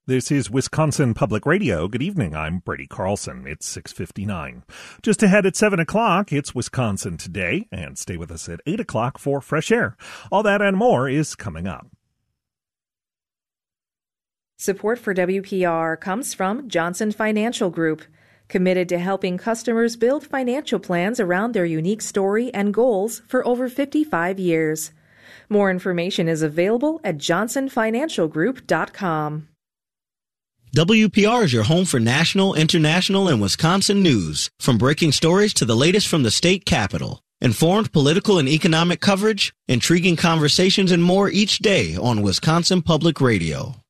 This is Wisconsin Public Radio. Good evening. I'm Brady Carlson. It's 6:59. Just ahead at 7 o'clock, it's Wisconsin Today. And stay with us at 8 o'clock for Fresh Air. All that and more is coming up. Support for WPR comes from Johnson Financial Group, committed to helping customers build financial plans around their unique story and goals for over 55 years. More information is available at johnsonfinancialgroup.com. WPR is your home for national, international, and Wisconsin news, from breaking stories to the latest from the state capitol. Informed political and economic coverage, intriguing conversations, and more each day on Wisconsin Public Radio.